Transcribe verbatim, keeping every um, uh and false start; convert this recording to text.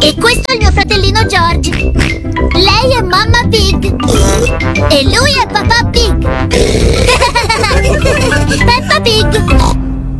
E questo è il mio fratellino George. Lei è Mamma Pig. E lui è Papà Pig. Peppa Pig.